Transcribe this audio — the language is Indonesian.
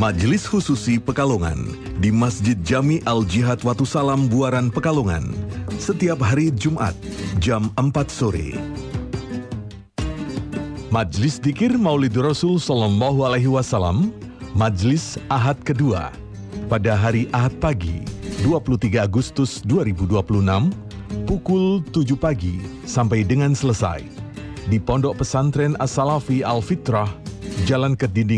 Majelis Khususi Pekalongan di Masjid Jami Al-Jihad Watu Salam Buaran Pekalongan setiap hari Jumat jam 4 sore. Majelis Dzikir Maulidur Rasul Sallallahu Alaihi Wasallam Majelis Ahad kedua pada hari Ahad pagi 23 Agustus 2026 pukul 7 pagi sampai dengan selesai di Pondok Pesantren As-Salafi Al-Fitrah, Jalan Kedinding